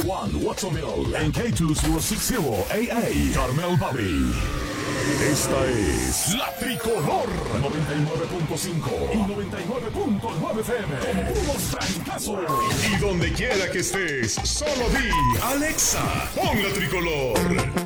One Watsonville en K2060 AA Carmel Valley. Esta es La Tricolor 99.5 y 99.9 FM. Con puros trancazos. Y donde quiera que estés, solo di Alexa, pon La Tricolor.